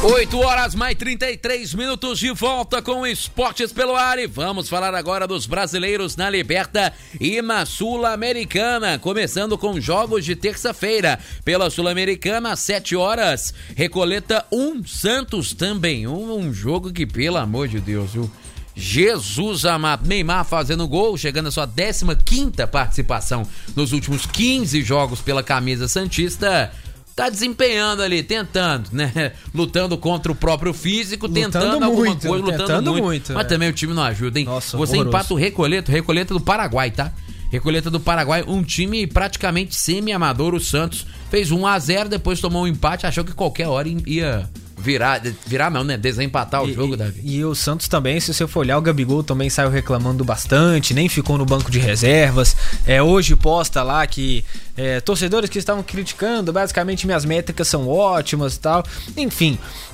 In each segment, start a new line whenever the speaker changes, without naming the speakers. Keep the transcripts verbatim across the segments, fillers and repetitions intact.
oito horas mais trinta e três minutos de volta com Esportes pelo Ar e vamos falar agora dos brasileiros na Liberta e na Sul-Americana, começando com jogos de terça-feira. Pela Sul-Americana, às sete horas, Recoleta um, Santos também um, um jogo que, pelo amor de Deus, viu? Jesus amado, Neymar fazendo gol, chegando à sua décima quinta participação nos últimos quinze jogos pela camisa santista. Tá desempenhando ali, tentando, né? Lutando contra o próprio físico, lutando tentando alguma muito, coisa, lutando tentando muito. muito mas é. Também o time não ajuda, hein? Nossa, você horroroso. Empata o Recoleta, o Recoleta do Paraguai, tá? Recoleta do Paraguai, um time praticamente semi-amador. O Santos fez um a zero, depois tomou um empate, achou que qualquer hora ia virar, virar não, né? Desempatar o
e,
jogo,
e,
Davi.
E o Santos também, se você for olhar, o Gabigol também saiu reclamando bastante, nem ficou no banco de reservas. É, hoje posta lá que é, torcedores que estavam criticando, basicamente minhas métricas são ótimas e tal. Enfim,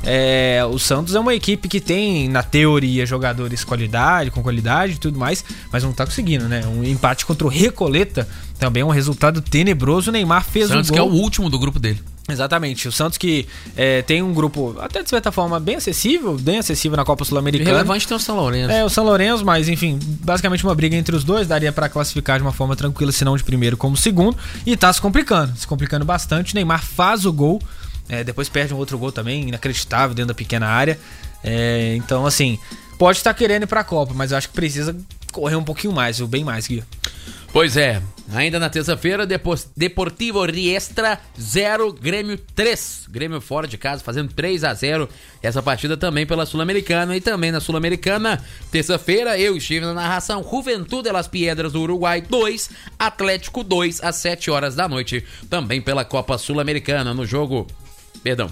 é, o Santos é uma equipe que tem, na teoria, jogadores qualidade, com qualidade e tudo mais, mas não tá conseguindo, né? Um empate contra o Recoleta também é um resultado tenebroso. O Neymar fez
Santos
um gol.
Que é o último do grupo dele.
Exatamente, o Santos que é, tem um grupo até de certa forma bem acessível, bem acessível na Copa Sul-Americana.
Relevante tem o São Lourenço.
É, o São Lourenço, mas enfim, basicamente uma briga entre os dois, daria pra classificar de uma forma tranquila, se não de primeiro como segundo, e tá se complicando, se complicando bastante. O Neymar faz o gol, é, depois perde um outro gol também, inacreditável dentro da pequena área, é, então assim, pode estar querendo ir pra Copa, mas eu acho que precisa correr um pouquinho mais, ou bem mais, Gui.
Pois é, ainda na terça-feira, Deportivo Riestra zero, Grêmio três. Grêmio fora de casa fazendo três a zero. Essa partida também pela Sul-Americana. E também na Sul-Americana, terça-feira, eu estive na narração. Juventude de Las Piedras do Uruguai dois, Atlético dois, às sete horas da noite. Também pela Copa Sul-Americana, no jogo... Perdão.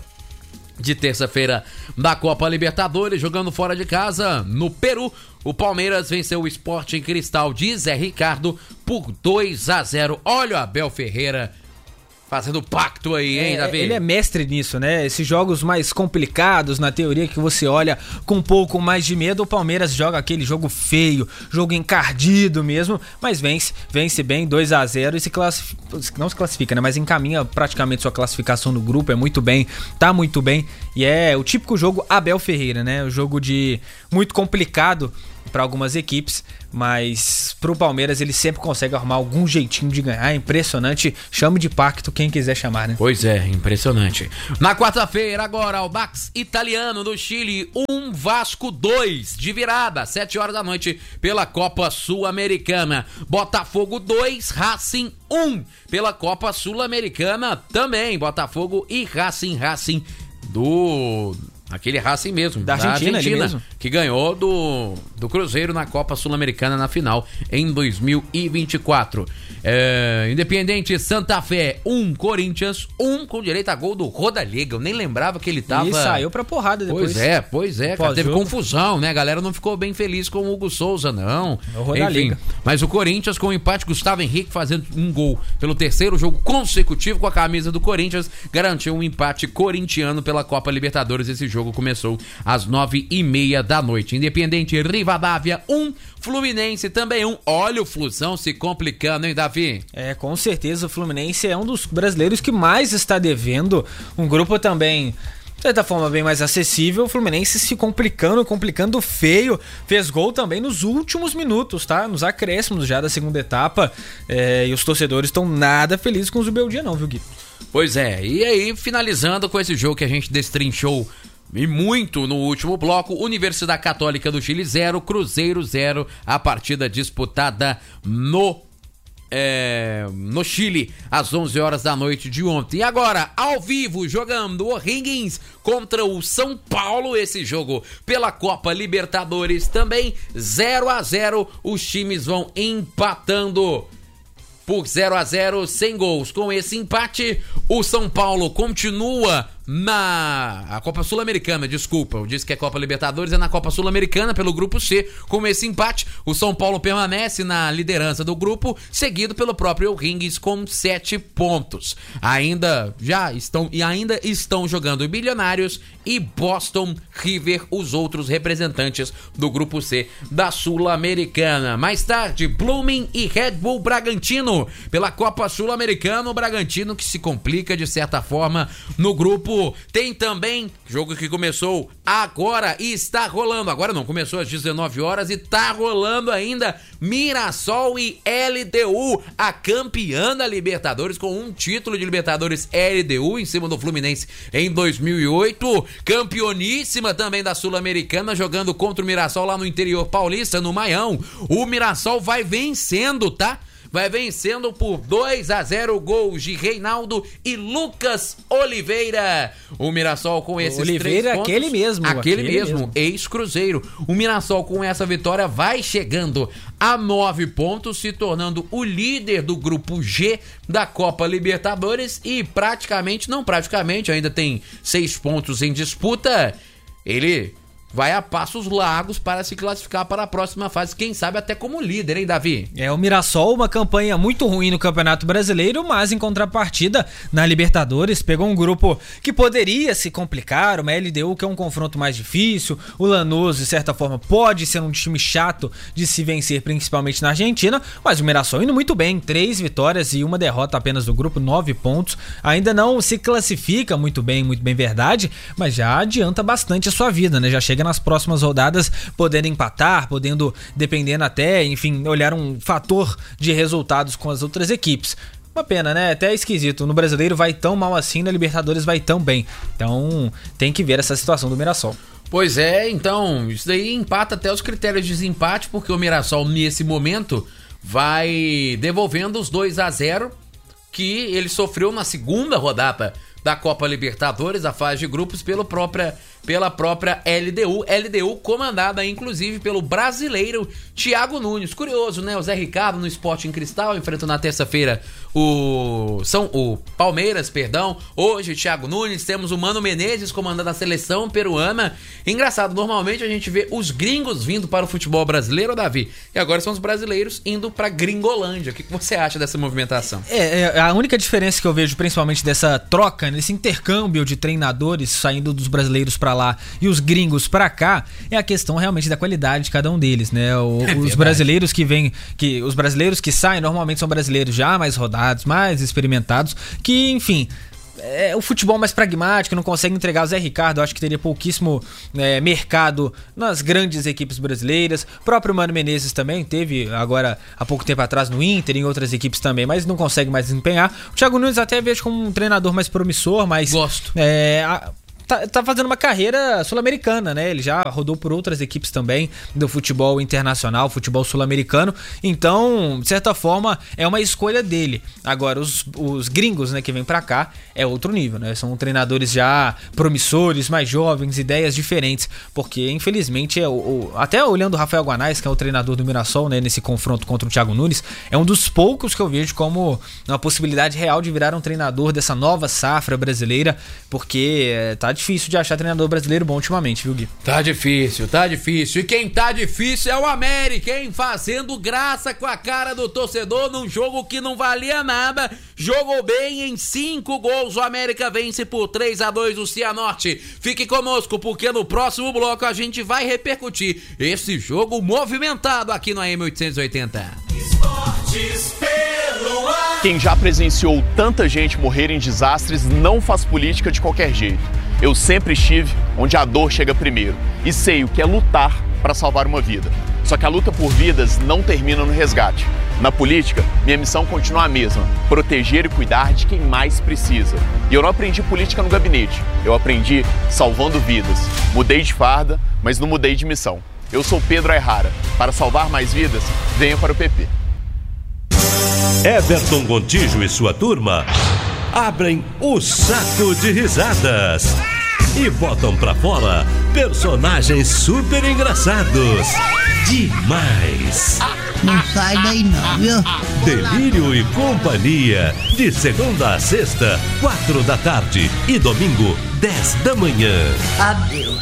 De terça-feira da Copa Libertadores, jogando fora de casa no Peru, o Palmeiras venceu o Sporting Cristal de Zé Ricardo por dois a zero. Olha o Abel Ferreira fazendo pacto aí, hein,
é,
Davi?
Ele é mestre nisso, né? Esses jogos mais complicados, na teoria, que você olha com um pouco mais de medo, o Palmeiras joga aquele jogo feio, jogo encardido mesmo, mas vence, vence bem, dois a zero e se classifica, não se classifica, né? Mas encaminha praticamente sua classificação no grupo, é muito bem, tá muito bem, e é o típico jogo Abel Ferreira, né? O jogo de muito complicado para algumas equipes, mas pro Palmeiras ele sempre consegue arrumar algum jeitinho de ganhar. É impressionante, chame de pacto quem quiser chamar, né?
Pois é, impressionante. Na quarta-feira agora, Audax Italiano do Chile um, Vasco dois, de virada, sete horas da noite pela Copa Sul-Americana. Botafogo dois, Racing um, pela Copa Sul-Americana também. Botafogo e Racing, Racing do... Aquele Racing mesmo,
da Argentina, da Argentina mesmo.
Que ganhou do, do Cruzeiro na Copa Sul-Americana na final em dois mil e vinte e quatro. É, Independiente Santa Fé um, Corinthians um, com direito a gol do Rodallega. Eu nem lembrava que ele tava...
E saiu pra porrada depois.
Pois é, pois é, cara, teve confusão, né? A galera não ficou bem feliz com o Hugo Souza, não.
É o Rodallega.
Enfim, mas o Corinthians com o empate, Gustavo Henrique fazendo um gol pelo terceiro jogo consecutivo com a camisa do Corinthians, garantiu um empate corintiano pela Copa Libertadores. Esse jogo começou às nove e meia da noite. Independiente Rivadavia um, Fluminense também um. Olha o Flusão se complicando, hein, Davi?
É, com certeza o Fluminense é um dos brasileiros que mais está devendo. Um grupo também, de certa forma, bem mais acessível. O Fluminense se complicando, complicando feio. Fez gol também nos últimos minutos, tá? Nos acréscimos já da segunda etapa. É, e os torcedores estão nada felizes com o Zubeldia não, viu, Gui?
Pois é, e aí finalizando com esse jogo que a gente destrinchou e muito no último bloco, Universidade Católica do Chile zero, Cruzeiro zero, a partida disputada no é, no Chile às onze horas da noite de ontem. E agora, ao vivo, jogando o O'Higgins contra o São Paulo, esse jogo pela Copa Libertadores também, zero a zero, os times vão empatando por zero a zero, sem gols. Com esse empate, o São Paulo continua na a Copa Sul-Americana, desculpa, eu disse que é Copa Libertadores, é na Copa Sul-Americana pelo grupo C. Com esse empate, o São Paulo permanece na liderança do grupo, seguido pelo próprio O'Higgins com sete pontos. Ainda já estão e ainda estão jogando Milionários e Boston River, os outros representantes do grupo C da Sul-Americana. Mais tarde, Blooming e Red Bull Bragantino pela Copa Sul-Americana, o Bragantino que se complica de certa forma no grupo grupo tem também jogo que começou agora e está rolando. Agora não, começou às dezenove horas e tá rolando ainda. Mirassol e L D U, a campeã da Libertadores com um título de Libertadores L D U em cima do Fluminense em dois mil e oito. Campeoníssima também da Sul-Americana, jogando contra o Mirassol lá no interior paulista, no Maião. O Mirassol vai vencendo, tá? Vai vencendo por dois a zero, gols de Reinaldo e Lucas Oliveira. O Mirassol com esses
Oliveira,
três pontos...
aquele mesmo.
Aquele,
aquele
mesmo,
mesmo,
ex-Cruzeiro. O Mirassol com essa vitória vai chegando a nove pontos, se tornando o líder do grupo G da Copa Libertadores e praticamente, não praticamente, ainda tem seis pontos em disputa. Ele... vai a passos largos para se classificar para a próxima fase, quem sabe até como líder, hein, Davi?
É, o Mirassol, uma campanha muito ruim no Campeonato Brasileiro, mas em contrapartida, na Libertadores, pegou um grupo que poderia se complicar, uma L D U que é um confronto mais difícil, o Lanús, de certa forma, pode ser um time chato de se vencer, principalmente na Argentina, mas o Mirassol indo muito bem, três vitórias e uma derrota apenas do grupo, nove pontos, ainda não se classifica muito bem, muito bem verdade, mas já adianta bastante a sua vida, né? Já chega nas próximas rodadas podendo empatar, podendo, dependendo até, enfim, olhar um fator de resultados com as outras equipes. Uma pena, né? Até esquisito. No Brasileiro vai tão mal assim, na Libertadores vai tão bem. Então tem que ver essa situação do Mirassol.
Pois é, então, isso daí empata até os critérios de desempate, porque o Mirassol, nesse momento, vai devolvendo os dois a zero que ele sofreu na segunda rodada da Copa Libertadores, a fase de grupos, pelo própria, pela própria L D U. L D U comandada, inclusive, pelo brasileiro Thiago Nunes. Curioso, né? O Zé Ricardo no Sporting Cristal, enfrenta na terça-feira o, São, o Palmeiras, perdão. Hoje, Thiago Nunes. Temos o Mano Menezes comandando a seleção peruana. Engraçado, normalmente a gente vê os gringos vindo para o futebol brasileiro, Davi, e agora são os brasileiros indo para Gringolândia. O que você acha dessa movimentação?
É, é, a única diferença que eu vejo, principalmente dessa troca, nesse intercâmbio de treinadores saindo dos brasileiros para lá e os gringos para cá, é a questão realmente da qualidade de cada um deles, né? O, é os brasileiros que vêm, que os brasileiros que saem normalmente são brasileiros já mais rodados, mais experimentados, que, enfim, é o futebol mais pragmático, não consegue entregar. O Zé Ricardo, eu acho que teria pouquíssimo é, mercado nas grandes equipes brasileiras. O próprio Mano Menezes também teve agora há pouco tempo atrás no Inter, em outras equipes também, mas não consegue mais desempenhar. O Thiago Nunes até vejo como um treinador mais promissor, mas
gosto.
É, a, Tá, tá fazendo uma carreira sul-americana, né? Ele já rodou por outras equipes também do futebol internacional, futebol sul-americano. Então, de certa forma, é uma escolha dele. Agora, os, os gringos, né, que vêm pra cá, é outro nível, né? São treinadores já promissores, mais jovens, ideias diferentes. Porque, infelizmente, é o, o, até olhando o Rafael Guanais, que é o treinador do Mirassol, né, nesse confronto contra o Thiago Nunes, é um dos poucos que eu vejo como uma possibilidade real de virar um treinador dessa nova safra brasileira, porque é, tá difícil de achar treinador brasileiro bom ultimamente, viu, Gui?
Tá difícil, tá difícil. E quem tá difícil é o América, hein? Fazendo graça com a cara do torcedor num jogo que não valia nada. Jogou bem em cinco gols. O América vence por três a dois o Cianorte. Fique conosco, porque no próximo bloco a gente vai repercutir esse jogo movimentado aqui no A M oitocentos e oitenta.
Esportes pelo ar. Quem já presenciou tanta gente morrer em desastres não faz política de qualquer jeito. Eu sempre estive onde a dor chega primeiro e sei o que é lutar para salvar uma vida. Só que a luta por vidas não termina no resgate. Na política, minha missão continua a mesma: proteger e cuidar de quem mais precisa. E eu não aprendi política no gabinete, eu aprendi salvando vidas. Mudei de farda, mas não mudei de missão. Eu sou Pedro Ayrara. Para salvar mais vidas, venha para o P P.
Everton Gontijo e sua turma abrem o saco de risadas e botam pra fora personagens super engraçados. Demais!
Não sai daí não, viu?
Delírio e Companhia, de segunda a sexta, quatro da tarde e domingo, dez da manhã.
Adeus.